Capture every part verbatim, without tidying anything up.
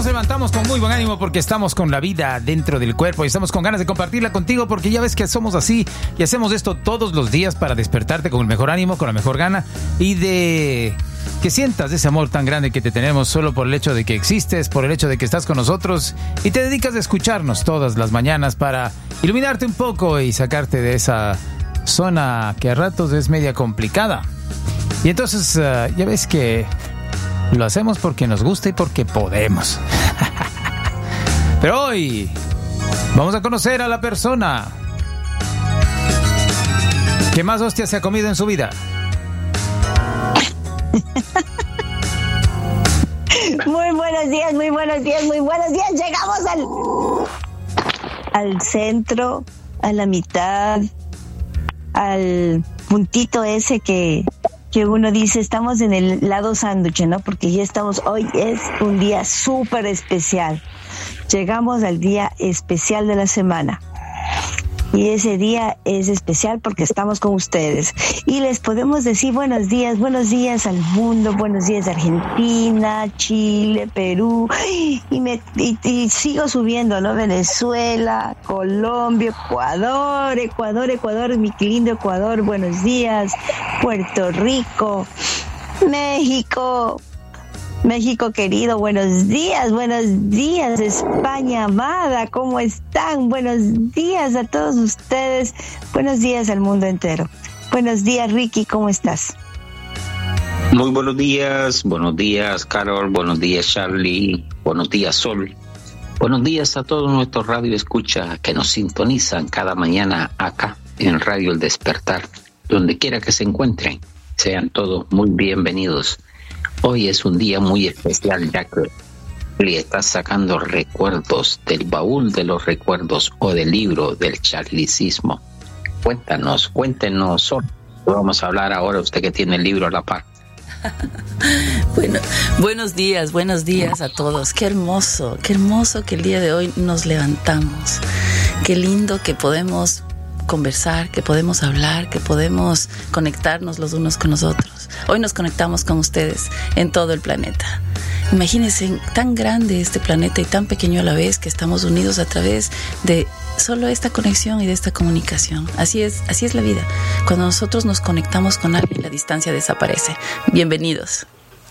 nos levantamos con muy buen ánimo porque estamos con la vida dentro del cuerpo y estamos con ganas de compartirla contigo porque ya ves que somos así y hacemos esto todos los días para despertarte con el mejor ánimo, con la mejor gana y de que sientas ese amor tan grande que te tenemos solo por el hecho de que existes, por el hecho de que estás con nosotros y te dedicas a escucharnos todas las mañanas para iluminarte un poco y sacarte de esa zona que a ratos es media complicada. Y entonces uh, ya ves que lo hacemos porque nos gusta y porque podemos. Pero hoy vamos a conocer a la persona que más hostias se ha comido en su vida. Muy buenos días, muy buenos días, muy buenos días. Llegamos al, al centro, a la mitad, al puntito ese que... que uno dice, estamos en el lado sándwich, ¿no? Porque ya estamos, hoy es un día súper especial. Llegamos al día especial de la semana. Y ese día es especial porque estamos con ustedes. Y les podemos decir buenos días, buenos días al mundo, buenos días Argentina, Chile, Perú. Y, me, y, y sigo subiendo, ¿no? Venezuela, Colombia, Ecuador, Ecuador, Ecuador, mi lindo Ecuador, buenos días. Puerto Rico, México. México querido, buenos días, buenos días, España amada, ¿cómo están? Buenos días a todos ustedes, buenos días al mundo entero. Buenos días, Ricky, ¿cómo estás? Muy buenos días, buenos días, Carol, buenos días, Charlie, buenos días, Sol. Buenos días a todos nuestros radio escucha que nos sintonizan cada mañana acá en Radio El Despertar, donde quiera que se encuentren. Sean todos muy bienvenidos. Hoy es un día muy especial, ya que le estás sacando recuerdos del baúl de los recuerdos o del libro del charlicismo. Cuéntanos, cuéntenos. Vamos a hablar ahora, usted que tiene el libro a la par. Bueno, buenos días, buenos días a todos. Qué hermoso, qué hermoso que el día de hoy nos levantamos. Qué lindo que podemos conversar, que podemos hablar, que podemos conectarnos los unos con los otros. Hoy nos conectamos con ustedes en todo el planeta. Imagínense, tan grande este planeta y tan pequeño a la vez que estamos unidos a través de solo esta conexión y de esta comunicación. Así es, así es la vida. Cuando nosotros nos conectamos con alguien, la distancia desaparece. Bienvenidos.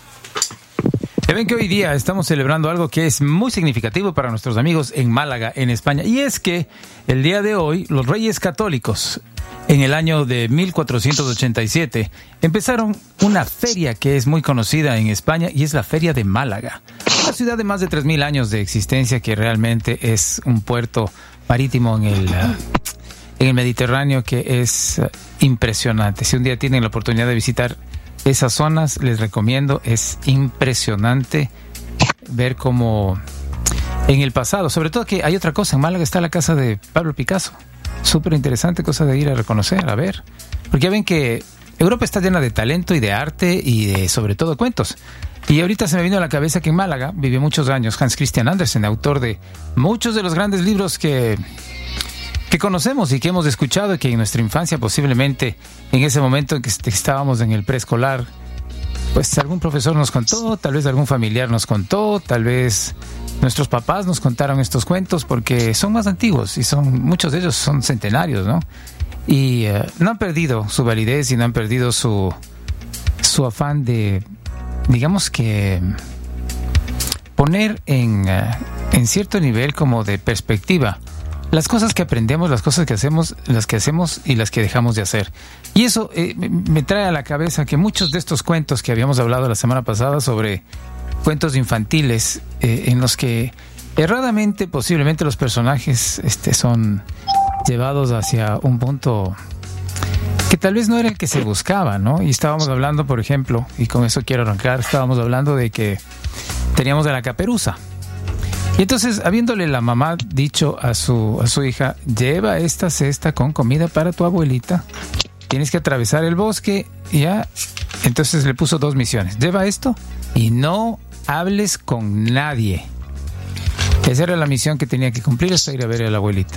Ya ven que hoy día estamos celebrando algo que es muy significativo para nuestros amigos en Málaga, en España. Y es que el día de hoy los Reyes Católicos, en el año de mil cuatrocientos ochenta y siete, empezaron una feria que es muy conocida en España y es la Feria de Málaga. Una ciudad de más de tres mil años de existencia que realmente es un puerto marítimo en el, uh, en el Mediterráneo que es uh, impresionante. Si un día tienen la oportunidad de visitar esas zonas, les recomiendo, es impresionante ver cómo en el pasado, sobre todo que hay otra cosa, en Málaga está la casa de Pablo Picasso, súper interesante, cosa de ir a reconocer, a ver, porque ya ven que Europa está llena de talento y de arte y de, sobre todo, cuentos. Y ahorita se me vino a la cabeza que en Málaga vivió muchos años Hans Christian Andersen, autor de muchos de los grandes libros que... que conocemos y que hemos escuchado y que en nuestra infancia posiblemente en ese momento en que estábamos en el preescolar, pues algún profesor nos contó, tal vez algún familiar nos contó, tal vez nuestros papás nos contaron estos cuentos porque son más antiguos y son muchos de ellos son centenarios, ¿no? Y uh, no han perdido su validez y no han perdido su, su afán de, digamos que, poner en, uh, en cierto nivel como de perspectiva las cosas que aprendemos, las cosas que hacemos, las que hacemos y las que dejamos de hacer. Y eso eh, me trae a la cabeza que muchos de estos cuentos que habíamos hablado la semana pasada sobre cuentos infantiles, eh, en los que erradamente posiblemente los personajes este, son llevados hacia un punto que tal vez no era el que se buscaba, ¿no? Y estábamos hablando, por ejemplo, y con eso quiero arrancar, estábamos hablando de que teníamos a la Caperuza. Y entonces, habiéndole la mamá dicho a su, a su hija, lleva esta cesta con comida para tu abuelita, tienes que atravesar el bosque, ya, entonces le puso dos misiones, lleva esto y no hables con nadie. Esa era la misión que tenía que cumplir hasta ir a ver a la abuelita.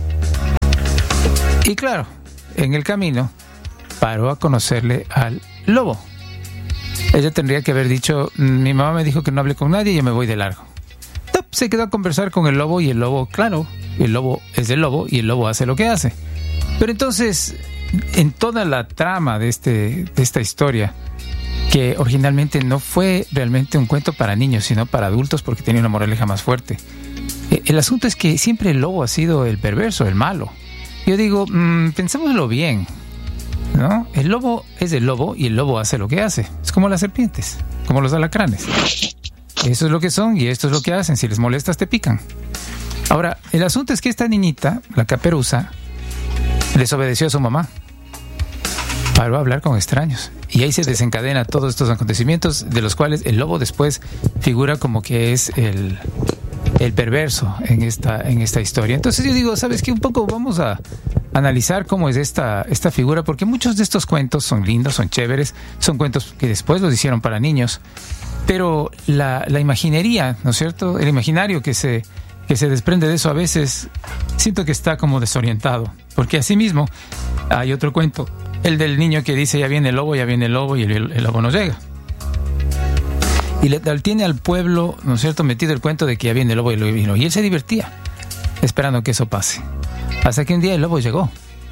Y claro, en el camino paró a conocerle al lobo. Ella tendría que haber dicho, mi mamá me dijo que no hable con nadie y yo me voy de largo. se quedó a conversar con el lobo y el lobo, claro, el lobo es el lobo y el lobo hace lo que hace. Pero entonces, en toda la trama de, este, de esta historia, que originalmente no fue realmente un cuento para niños, sino para adultos porque tenía una moraleja más fuerte, el asunto es que siempre el lobo ha sido el perverso, el malo. Yo digo, mmm, pensémoslo bien, ¿no? El lobo es el lobo y el lobo hace lo que hace. Es como las serpientes, como los alacranes. Eso es lo que son y esto es lo que hacen. Si les molestas, te pican. Ahora, el asunto es que esta niñita, la Caperuza, desobedeció a su mamá. Paró a hablar con extraños. Y ahí se desencadena todos estos acontecimientos, de los cuales el lobo después figura como que es el, el perverso en esta, en esta historia. Entonces yo digo, ¿sabes qué? Un poco vamos a analizar cómo es esta, esta figura, porque muchos de estos cuentos son lindos, son chéveres, son cuentos que después los hicieron para niños, pero la, la imaginería, ¿no es cierto? El imaginario que se, que se desprende de eso a veces siento que está como desorientado, porque asimismo hay otro cuento, el del niño que dice ya viene el lobo, ya viene el lobo y el, el lobo no llega. Y le tiene al pueblo, ¿no es cierto?, metido el cuento de que ya viene el lobo y el lobo vino. Y él se divertía esperando que eso pase. Hasta que un día el lobo llegó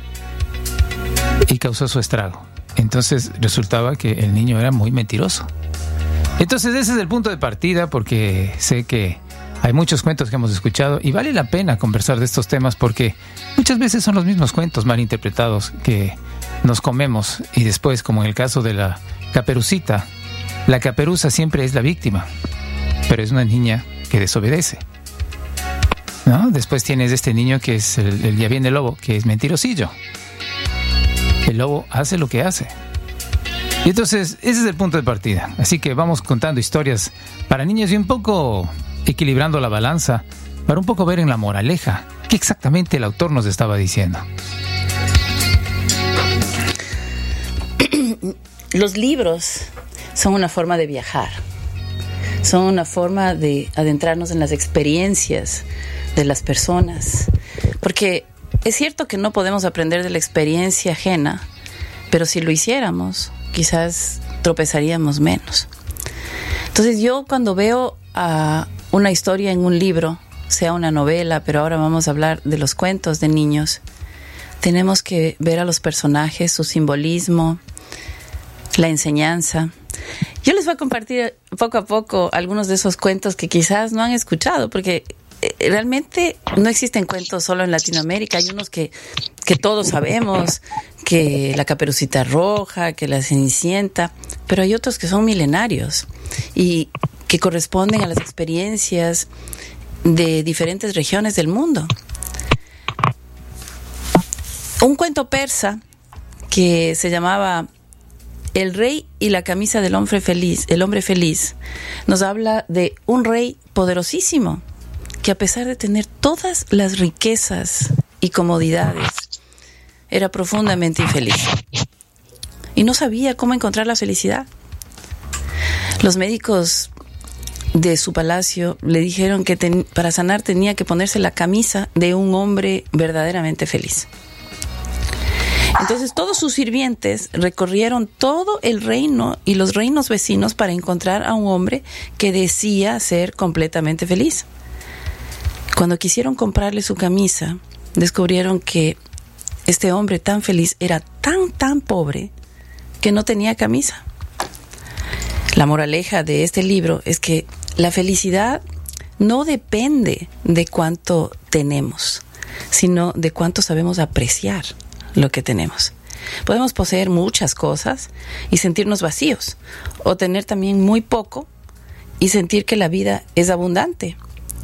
y causó su estrago. Entonces resultaba que el niño era muy mentiroso. Entonces ese es el punto de partida, porque sé que hay muchos cuentos que hemos escuchado y vale la pena conversar de estos temas porque muchas veces son los mismos cuentos mal interpretados que nos comemos, y después, como en el caso de la Caperucita, la Caperuza siempre es la víctima, pero es una niña que desobedece, ¿no? Después tienes este niño que es el, el ya viene el lobo, que es mentirosillo. El lobo hace lo que hace. Y entonces ese es el punto de partida. Así que vamos contando historias para niños y un poco equilibrando la balanza para un poco ver en la moraleja qué exactamente el autor nos estaba diciendo. Los libros son una forma de viajar, son una forma de adentrarnos en las experiencias de las personas, porque es cierto que no podemos aprender de la experiencia ajena, pero si lo hiciéramos, quizás tropezaríamos menos. Entonces yo cuando veo a una historia en un libro, sea una novela, pero ahora vamos a hablar de los cuentos de niños, tenemos que ver a los personajes, su simbolismo, la enseñanza. Yo les voy a compartir poco a poco algunos de esos cuentos que quizás no han escuchado, porque realmente no existen cuentos solo en Latinoamérica. Hay unos que, que todos sabemos, que la Caperucita Roja, que la Cenicienta, pero hay otros que son milenarios y que corresponden a las experiencias de diferentes regiones del mundo. Un cuento persa que se llamaba El rey y la camisa del hombre feliz, el hombre feliz, nos habla de un rey poderosísimo que, a pesar de tener todas las riquezas y comodidades, era profundamente infeliz y no sabía cómo encontrar la felicidad. Los médicos de su palacio le dijeron que ten, para sanar tenía que ponerse la camisa de un hombre verdaderamente feliz. Entonces todos sus sirvientes recorrieron todo el reino y los reinos vecinos para encontrar a un hombre que decía ser completamente feliz. Cuando quisieron comprarle su camisa, descubrieron que este hombre tan feliz era tan, tan pobre que no tenía camisa. La moraleja de este libro es que la felicidad no depende de cuánto tenemos, sino de cuánto sabemos apreciar lo que tenemos. Podemos poseer muchas cosas y sentirnos vacíos, o tener también muy poco y sentir que la vida es abundante.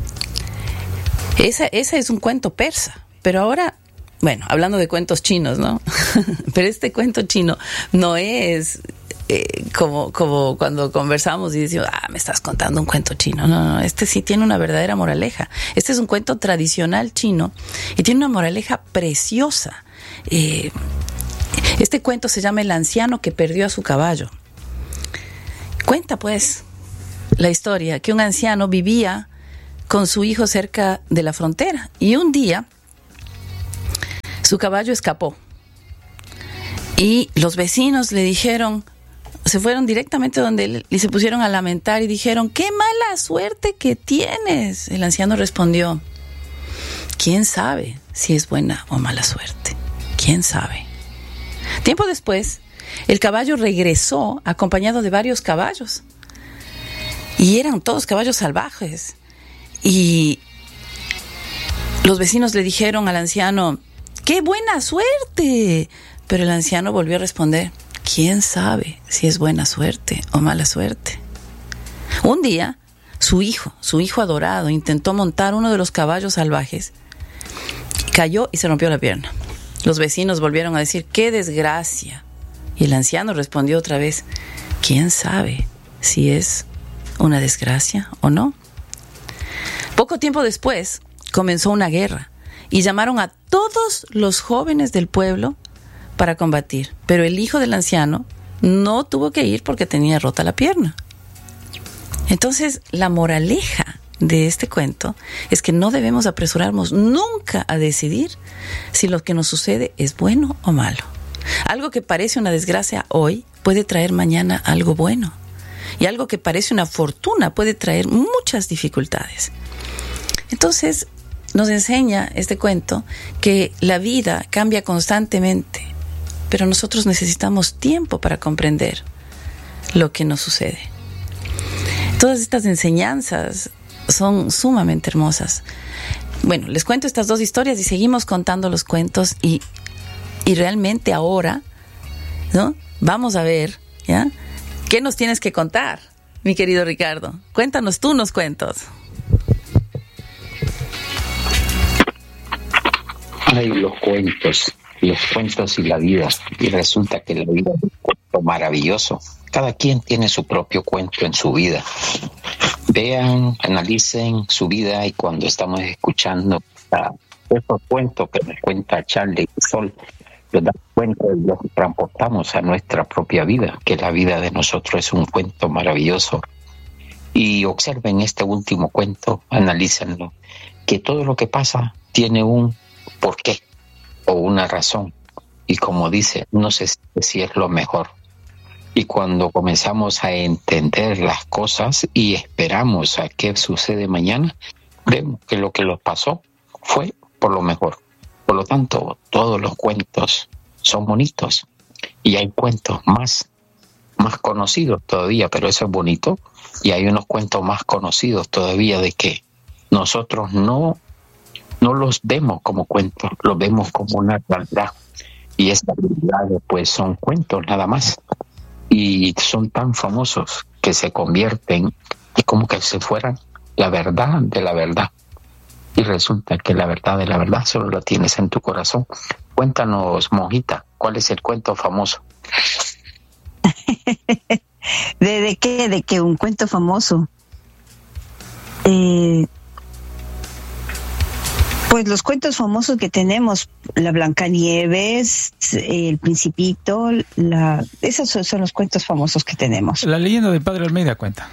Esa, ese es un cuento persa, pero ahora, bueno, hablando de cuentos chinos, ¿no? Pero este cuento chino no es eh, como, como cuando conversamos y decimos, ah, me estás contando un cuento chino. No, no, este sí tiene una verdadera moraleja. Este es un cuento tradicional chino y tiene una moraleja preciosa. Eh, este cuento se llama El anciano que perdió a su caballo. Cuenta pues la historia que un anciano vivía con su hijo cerca de la frontera y un día su caballo escapó y los vecinos le dijeron se fueron directamente donde él y se pusieron a lamentar y dijeron, ¡qué mala suerte que tienes! El anciano respondió, ¿quién sabe si es buena o mala suerte? ¿Quién sabe? Tiempo después, el caballo regresó acompañado de varios caballos. Y eran todos caballos salvajes. Y los vecinos le dijeron al anciano, ¡qué buena suerte! Pero el anciano volvió a responder, ¿quién sabe si es buena suerte o mala suerte? Un día, su hijo, su hijo adorado, intentó montar uno de los caballos salvajes, cayó y se rompió la pierna. Los vecinos volvieron a decir, ¡qué desgracia! Y el anciano respondió otra vez, ¿quién sabe si es una desgracia o no? Poco tiempo después, comenzó una guerra y llamaron a todos los jóvenes del pueblo para combatir, pero el hijo del anciano no tuvo que ir porque tenía rota la pierna. Entonces, la moraleja de este cuento es que no debemos apresurarnos nunca a decidir si lo que nos sucede es bueno o malo. Algo que parece una desgracia hoy puede traer mañana algo bueno, y algo que parece una fortuna puede traer muchas dificultades. Entonces, nos enseña este cuento que la vida cambia constantemente, pero nosotros necesitamos tiempo para comprender lo que nos sucede. Todas estas enseñanzas son sumamente hermosas. Bueno, les cuento estas dos historias y seguimos contando los cuentos y, y realmente ahora, ¿no? Vamos a ver, ¿ya? ¿Qué nos tienes que contar, mi querido Ricardo? Cuéntanos tú unos cuentos. Ay, los cuentos, los cuentos y la vida. Y resulta que la vida es un cuento maravilloso. Cada quien tiene su propio cuento en su vida. Vean, analicen su vida y cuando estamos escuchando uh, esos cuentos que nos cuenta Charlie y Sol, nos damos cuenta de lo que transportamos a nuestra propia vida, que la vida de nosotros es un cuento maravilloso. Y observen este último cuento, analícenlo, que todo lo que pasa tiene un porqué o una razón. Y como dice, no sé si es lo mejor. Y cuando comenzamos a entender las cosas y esperamos a qué sucede mañana, vemos que lo que nos pasó fue por lo mejor. Por lo tanto, todos los cuentos son bonitos. Y hay cuentos más, más conocidos todavía, pero eso es bonito. Y hay unos cuentos más conocidos todavía de que nosotros no, no los vemos como cuentos, los vemos como una realidad. Y esta realidad pues son cuentos nada más. Y son tan famosos que se convierten y como que se fueran la verdad de la verdad. Y resulta que la verdad de la verdad solo la tienes en tu corazón. Cuéntanos, monjita, ¿cuál es el cuento famoso? ¿De, de qué? ¿De qué? Un cuento famoso. Eh, pues los cuentos famosos que tenemos, la Blancanieves, el Principito, la, esos son, son los cuentos famosos que tenemos. La leyenda del Padre Almeida cuenta.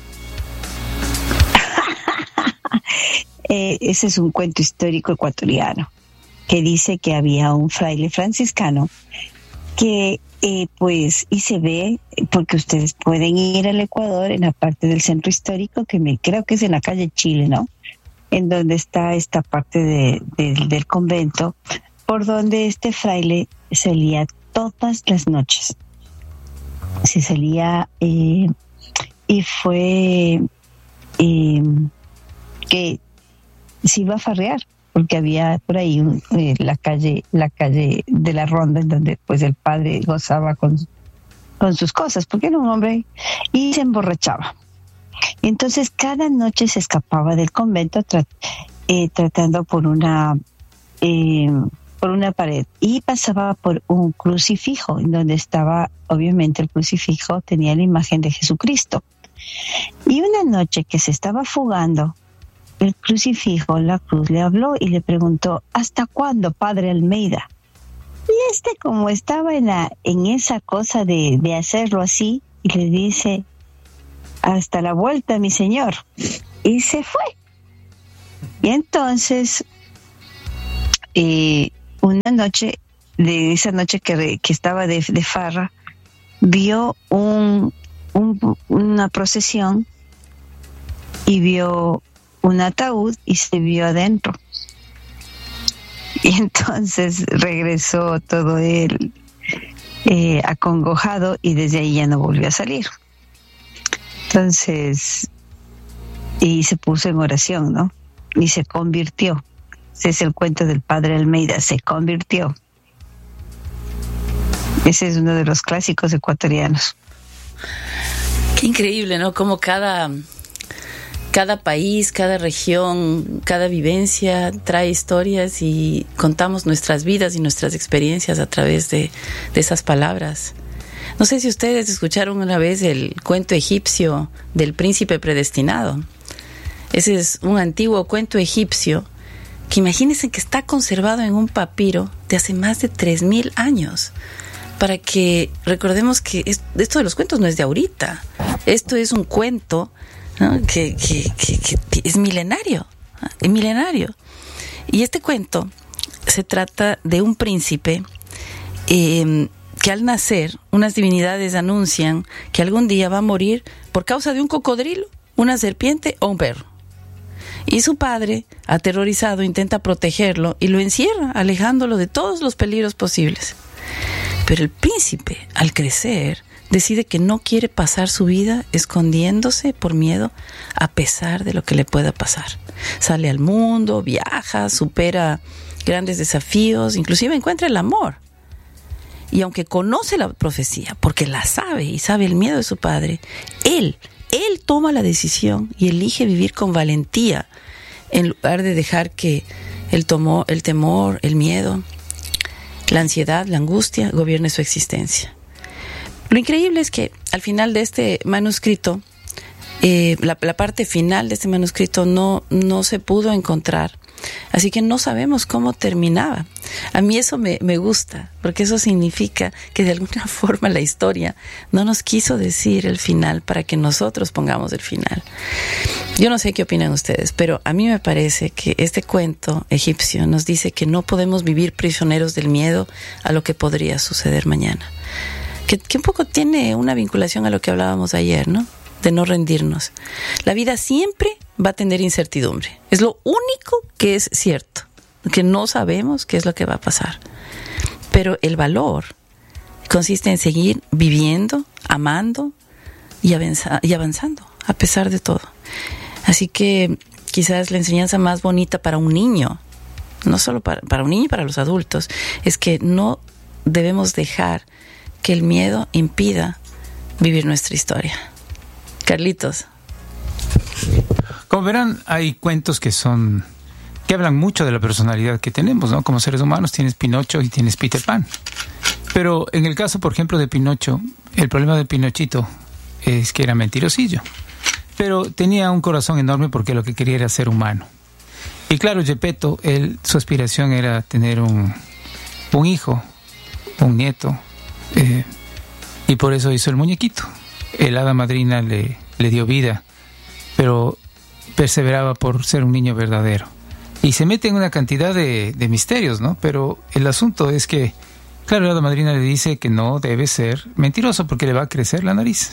eh, ese es un cuento histórico ecuatoriano que dice que había un fraile franciscano que eh, pues y se ve, porque ustedes pueden ir al Ecuador en la parte del centro histórico, que me creo que es en la calle Chile, ¿no? En donde está esta parte de, de, del convento, por donde este fraile salía todas las noches. Se salía eh, y fue eh, que se iba a farrear, porque había por ahí eh, la calle la calle de la Ronda, en donde pues el padre gozaba con, con sus cosas, porque era un hombre, y se emborrachaba. Entonces cada noche se escapaba del convento tra- eh, tratando por una eh, por una pared, y pasaba por un crucifijo en donde estaba, obviamente el crucifijo tenía la imagen de Jesucristo. Y una noche que se estaba fugando, el crucifijo, la cruz, le habló y le preguntó: ¿hasta cuándo, Padre Almeida? Y este, como estaba en la en esa cosa de, de hacerlo así, y le dice: hasta la vuelta, mi señor. Y se fue. Y entonces, eh, una noche, de esa noche que, que estaba de, de farra, vio un, un, una procesión y vio un ataúd y se vio adentro. Y entonces regresó todo él eh, acongojado y desde ahí ya no volvió a salir. Entonces, y se puso en oración, ¿no? Y se convirtió. Ese es el cuento del padre Almeida, se convirtió. Ese es uno de los clásicos ecuatorianos. Qué increíble, ¿no? Como cada, cada país, cada región, cada vivencia trae historias y contamos nuestras vidas y nuestras experiencias a través de, de esas palabras. No sé si ustedes escucharon una vez el cuento egipcio del príncipe predestinado. Ese es un antiguo cuento egipcio que imagínense que está conservado en un papiro de hace más de tres mil años. Para que recordemos que esto de los cuentos no es de ahorita. Esto es un cuento, ¿no? que, que, que, que es milenario, es milenario. Y este cuento se trata de un príncipe eh, que al nacer unas divinidades anuncian que algún día va a morir por causa de un cocodrilo, una serpiente o un perro. Y su padre, aterrorizado, intenta protegerlo y lo encierra, alejándolo de todos los peligros posibles. Pero el príncipe, al crecer, decide que no quiere pasar su vida escondiéndose por miedo a pesar de lo que le pueda pasar. Sale al mundo, viaja, supera grandes desafíos, inclusive encuentra el amor. Y aunque conoce la profecía, porque la sabe y sabe el miedo de su padre, él, él toma la decisión y elige vivir con valentía en lugar de dejar que el, tomo, el temor, el miedo, la ansiedad, la angustia gobierne su existencia. Lo increíble es que al final de este manuscrito, eh, la, la parte final de este manuscrito no, no se pudo encontrar. Así que no sabemos cómo terminaba. A mí eso me, me gusta, porque eso significa que de alguna forma la historia no nos quiso decir el final para que nosotros pongamos el final. Yo no sé qué opinan ustedes, pero a mí me parece que este cuento egipcio nos dice que no podemos vivir prisioneros del miedo a lo que podría suceder mañana. Que, que un poco tiene una vinculación a lo que hablábamos ayer, ¿no? De no rendirnos. La vida siempre va a tener incertidumbre. Es lo único que es cierto, que no sabemos qué es lo que va a pasar. Pero el valor consiste en seguir viviendo, amando y, avanza- y avanzando, a pesar de todo. Así que quizás la enseñanza más bonita para un niño, no solo para, para un niño y para los adultos, es que no debemos dejar que el miedo impida vivir nuestra historia. Carlitos. Como verán, hay cuentos que son que hablan mucho de la personalidad que tenemos, ¿no? Como seres humanos tienes Pinocho y tienes Peter Pan. Pero en el caso, por ejemplo, de Pinocho, el problema de Pinochito es que era mentirosillo. Pero tenía un corazón enorme porque lo que quería era ser humano. Y claro, Geppetto, él, su aspiración era tener un, un hijo, un nieto, eh, y por eso hizo el muñequito. El hada madrina le, le dio vida, pero perseveraba por ser un niño verdadero. Y se mete en una cantidad de, de misterios, ¿no? Pero el asunto es que, claro, la hada madrina le dice que no debe ser mentiroso porque le va a crecer la nariz.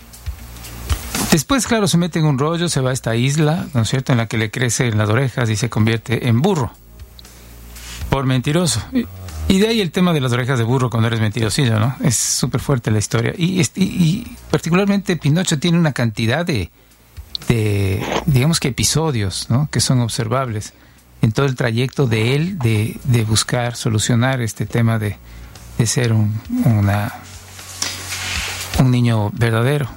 Después, claro, se mete en un rollo, se va a esta isla, ¿no es cierto?, en la que le crecen las orejas y se convierte en burro, por mentiroso. Y, y de ahí el tema de las orejas de burro cuando eres mentirosillo, ¿no? Es súper fuerte la historia. Y, y, y particularmente Pinocho tiene una cantidad de, de, digamos que episodios, ¿no?, que son observables en todo el trayecto de él, de, de buscar solucionar este tema de, de ser un, una, un niño verdadero.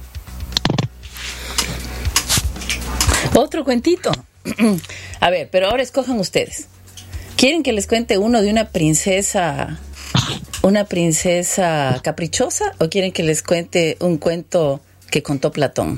Otro cuentito. A ver, pero ahora escojan ustedes. ¿Quieren que les cuente uno de una princesa, una princesa caprichosa, o quieren que les cuente un cuento que contó Platón?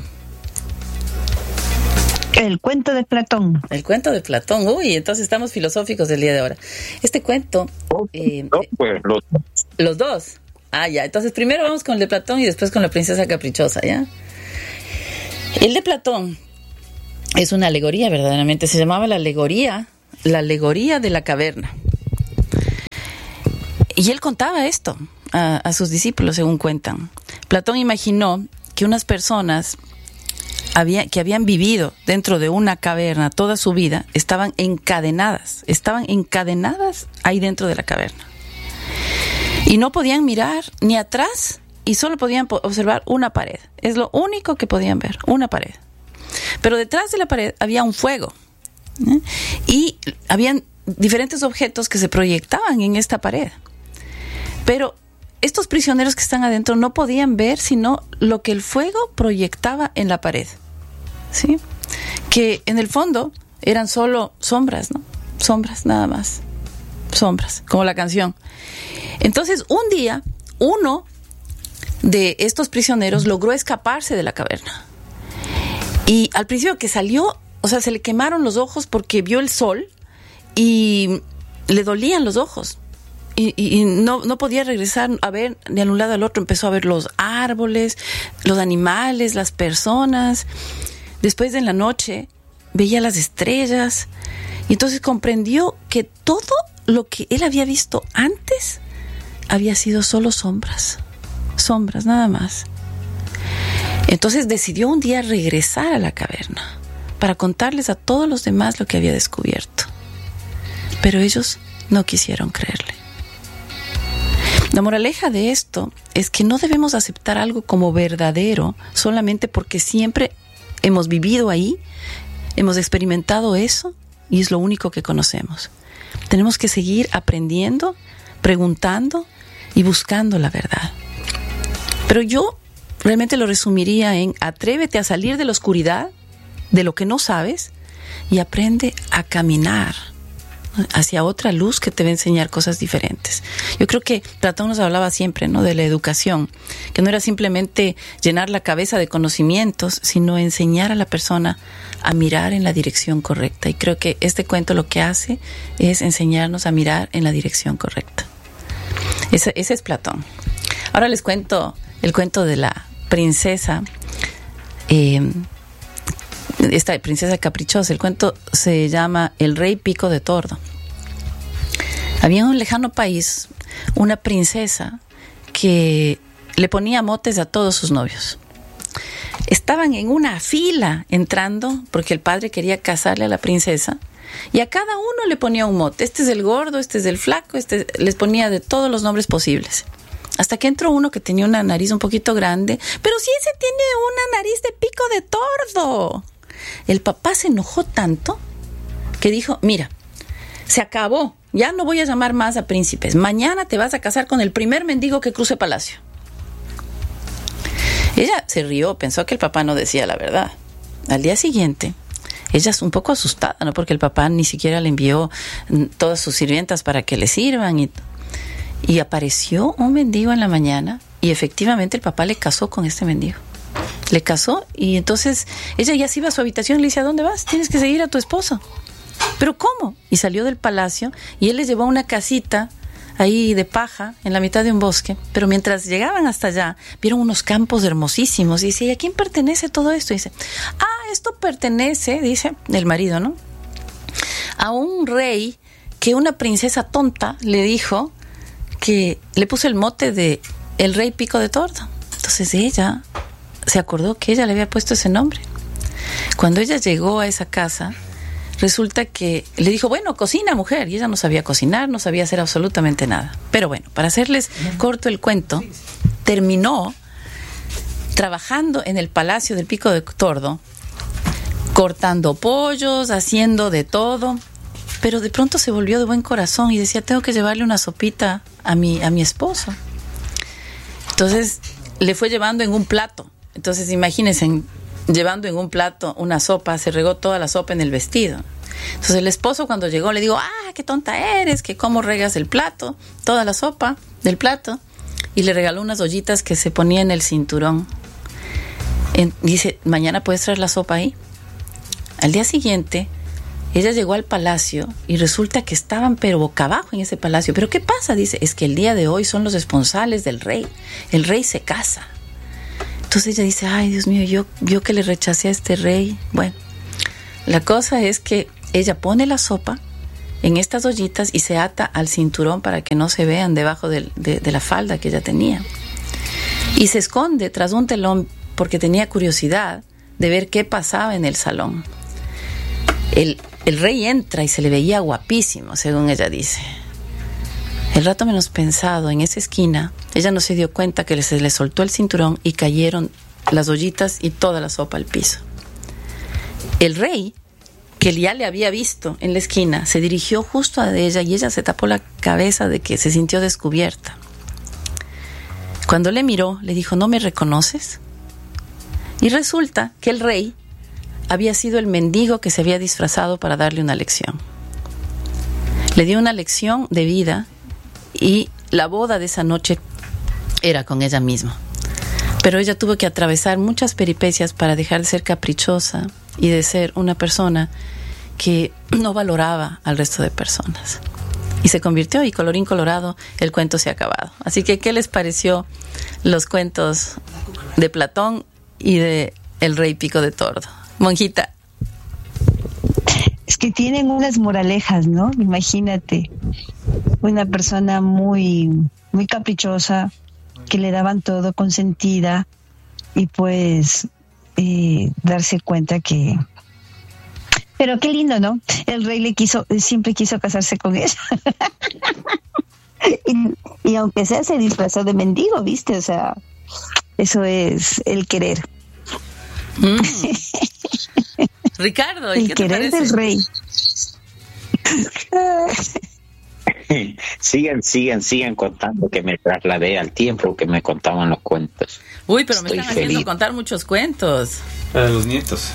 El cuento de Platón. El cuento de Platón. Uy, entonces estamos filosóficos el día de ahora. Este cuento... Eh, no, pues, los... los dos. Ah, ya. Entonces primero vamos con el de Platón y después con la princesa caprichosa, ¿ya? El de Platón es una alegoría, verdaderamente. Se llamaba la alegoría, la alegoría de la caverna. Y él contaba esto. a, a sus discípulos, según cuentan. Platón imaginó que unas personas había, que habían vivido dentro de una caverna toda su vida estaban encadenadas, estaban encadenadas ahí dentro de la caverna. Y no podían mirar ni atrás y solo podían observar una pared. Es lo único que podían ver, una pared. Pero detrás de la pared había un fuego, ¿eh? Y habían diferentes objetos que se proyectaban en esta pared. Pero estos prisioneros que están adentro no podían ver sino lo que el fuego proyectaba en la pared, ¿sí? Que en el fondo eran solo sombras, ¿no? Sombras, nada más. Sombras, como la canción. Entonces, un día, uno de estos prisioneros logró escaparse de la caverna. Y al principio que salió, o sea, se le quemaron los ojos porque vio el sol y le dolían los ojos. Y, y, y no, no podía regresar a ver de un lado al otro. Empezó a ver los árboles, los animales, las personas. Después de la noche veía las estrellas. Y entonces comprendió que todo lo que él había visto antes había sido solo sombras. Sombras, nada más. Entonces decidió un día regresar a la caverna para contarles a todos los demás lo que había descubierto. Pero ellos no quisieron creerle. La moraleja de esto es que no debemos aceptar algo como verdadero solamente porque siempre hemos vivido ahí, hemos experimentado eso y es lo único que conocemos. Tenemos que seguir aprendiendo, preguntando y buscando la verdad. Pero yo realmente lo resumiría en: atrévete a salir de la oscuridad, de lo que no sabes, y aprende a caminar hacia otra luz que te va a enseñar cosas diferentes. Yo creo que Platón nos hablaba siempre, ¿no?, de la educación, que no era simplemente llenar la cabeza de conocimientos, sino enseñar a la persona a mirar en la dirección correcta. Y creo que este cuento lo que hace es enseñarnos a mirar en la dirección correcta. Ese, ese es Platón. Ahora les cuento el cuento de la princesa, eh, esta princesa caprichosa. El cuento se llama El Rey Pico de Tordo. Había en un lejano país una princesa que le ponía motes a todos sus novios. Estaban en una fila entrando porque el padre quería casarle a la princesa y a cada uno le ponía un mote. Este es el gordo, este es el flaco, este les ponía de todos los nombres posibles. Hasta que entró uno que tenía una nariz un poquito grande. Pero si ese tiene una nariz de pico de tordo. El papá se enojó tanto que dijo: mira, se acabó, ya no voy a llamar más a príncipes. Mañana te vas a casar con el primer mendigo que cruce palacio. Ella se rió, pensó que el papá no decía la verdad. Al día siguiente, ella es un poco asustada, ¿no?, porque el papá ni siquiera le envió todas sus sirvientas para que le sirvan. Y, y apareció un mendigo en la mañana y efectivamente el papá le casó con este mendigo. Le casó y entonces ella ya se iba a su habitación y le dice: ¿a dónde vas? Tienes que seguir a tu esposo. ¿Pero cómo? Y salió del palacio y él les llevó a una casita ahí de paja en la mitad de un bosque. Pero mientras llegaban hasta allá, vieron unos campos hermosísimos y dice: ¿y a quién pertenece todo esto? Y dice: ah, esto pertenece, dice el marido, ¿no?, a un rey que una princesa tonta le dijo que le puso el mote de el Rey Pico de Tordo. Entonces ella se acordó que ella le había puesto ese nombre. Cuando ella llegó a esa casa, resulta que le dijo: bueno, cocina, mujer. Y ella no sabía cocinar, no sabía hacer absolutamente nada. Pero bueno, para hacerles corto el cuento, terminó trabajando en el palacio del Pico de Tordo, cortando pollos, haciendo de todo. Pero de pronto se volvió de buen corazón y decía: tengo que llevarle una sopita a mi, a mi esposo. Entonces le fue llevando en un plato. Entonces imagínense, llevando en un plato una sopa, se regó toda la sopa en el vestido. Entonces el esposo, cuando llegó, le dijo: ah, qué tonta eres, que cómo regas el plato, toda la sopa del plato. Y le regaló unas ollitas que se ponía en el cinturón. En, dice: mañana puedes traer la sopa ahí. Al día siguiente, ella llegó al palacio y resulta que estaban pero boca abajo en ese palacio. ¿Pero qué pasa? Dice: es que el día de hoy son los esponsales del rey. El rey se casa. Entonces ella dice: ay, Dios mío, yo, yo que le rechacé a este rey. Bueno, la cosa es que ella pone la sopa en estas ollitas y se ata al cinturón para que no se vean debajo de, de, de la falda que ella tenía. Y se esconde tras un telón porque tenía curiosidad de ver qué pasaba en el salón. El, el rey entra y se le veía guapísimo, según ella dice. El rato menos pensado, en esa esquina, ella no se dio cuenta que se le soltó el cinturón y cayeron las ollitas y toda la sopa al piso. El rey, que ya le había visto en la esquina, se dirigió justo a ella y ella se tapó la cabeza de que se sintió descubierta. Cuando le miró, le dijo, ¿no me reconoces? Y resulta que el rey había sido el mendigo que se había disfrazado para darle una lección. Le dio una lección de vida y la boda de esa noche era con ella misma. Pero ella tuvo que atravesar muchas peripecias para dejar de ser caprichosa y de ser una persona que no valoraba al resto de personas. Y se convirtió, y colorín colorado, el cuento se ha acabado. Así que, ¿qué les pareció los cuentos de Platón y de El Rey Pico de Tordo? Monjita. Es que tienen unas moralejas, ¿no? Imagínate, una persona muy, muy caprichosa, que le daban todo, consentida, y pues eh, darse cuenta que... Pero qué lindo, ¿no? El rey le quiso, siempre quiso casarse con ella. y, y aunque sea, se disfrazó de mendigo, ¿viste? O sea, eso es el querer. Mm. Ricardo, ¿y el qué te querer parece? del rey. Sigan, sigan, sigan contando, que me trasladé al tiempo que me contaban los cuentos. Uy, pero me Estoy están feliz. haciendo contar muchos cuentos. Para los nietos.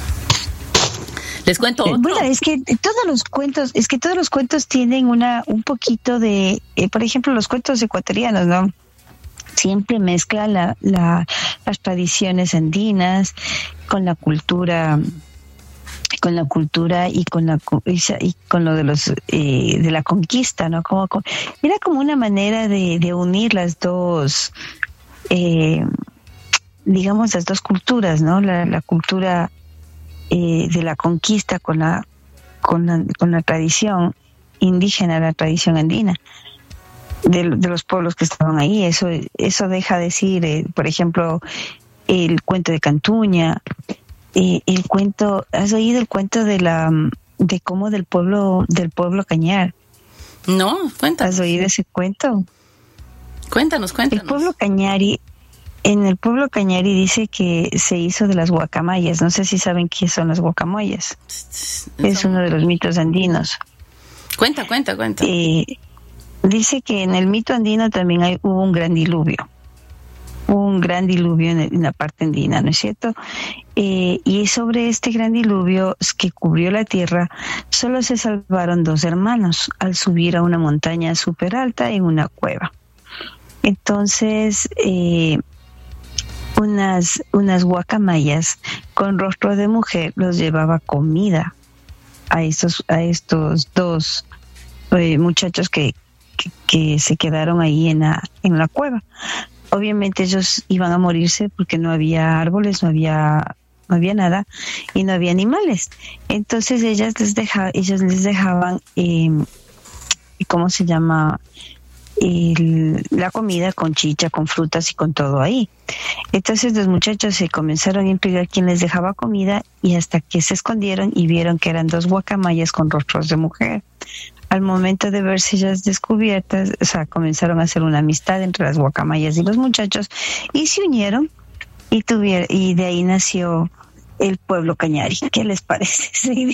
Les cuento otro. Bueno, es que todos los cuentos, es que todos los cuentos tienen una, un poquito de, eh, por ejemplo, los cuentos ecuatorianos, ¿no? Siempre mezcla la, la, las tradiciones andinas con la cultura, con la cultura y con la y con lo de los eh, de la conquista, ¿no? Como, como era como una manera de, de unir las dos, eh, digamos, las dos culturas, ¿no? La, la cultura eh, de la conquista con la con la con la tradición indígena, la tradición andina. De, de los pueblos que estaban ahí. Eso eso deja decir, eh, por ejemplo, el cuento de Cantuña, eh, el cuento, ¿has oído el cuento de la de cómo del pueblo del pueblo Cañar? No, cuéntanos. ¿Has oído ese cuento? Cuéntanos, cuéntanos. El pueblo Cañari, en el pueblo Cañari dice que se hizo de las guacamayas. No sé si saben qué son las guacamayas. Es uno de los mitos andinos. Cuenta, cuenta, cuenta. Eh, Dice que en el mito andino también hay, hubo un gran diluvio. Hubo un gran diluvio en, el, en la parte andina, ¿no es cierto? Eh, y sobre este gran diluvio que cubrió la tierra, solo se salvaron dos hermanos al subir a una montaña súper alta en una cueva. Entonces, eh, unas, unas guacamayas con rostro de mujer los llevaba comida a estos, a estos dos eh, muchachos que Que, que se quedaron ahí en la, en la cueva. Obviamente ellos iban a morirse porque no había árboles, no había, no había nada y no había animales. Entonces ellas les deja, ellos les dejaban, eh, ¿cómo se llama? El, la comida con chicha, con frutas y con todo ahí. Entonces los muchachos se comenzaron a intrigar quién les dejaba comida y hasta que se escondieron y vieron que eran dos guacamayas con rostros de mujer. Al momento de verse ellas descubiertas, o sea, comenzaron a hacer una amistad entre las guacamayas y los muchachos y se unieron y tuvieron, y de ahí nació el pueblo Cañari. ¿Qué les parece? Sí.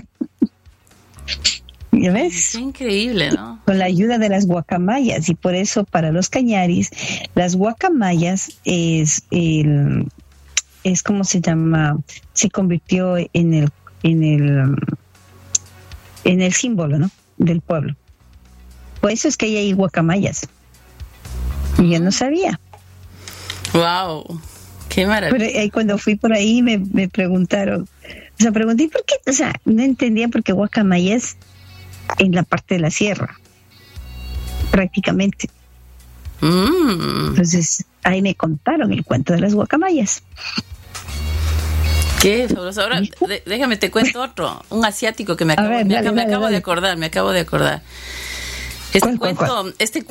¿Ya ves? Es increíble, ¿no? Con la ayuda de las guacamayas, y por eso para los cañaris, las guacamayas es el, es como se llama, se convirtió en el, en el, en el símbolo, ¿no? Del pueblo. Por eso es que hay ahí guacamayas. Y yo no sabía. Wow, qué maravilla. Pero ahí cuando fui por ahí me, me preguntaron, o sea, pregunté por qué, o sea, no entendía por qué guacamayas en la parte de la sierra, prácticamente. Mm. Entonces ahí me contaron el cuento de las guacamayas. Qué fabuloso. Ahora, de, déjame te cuento otro. Un asiático que me acabo, ver, me, dale, me dale, acabo dale. de acordar, me acabo de acordar. Este ¿Cuál, cuál, cuento, cuál? este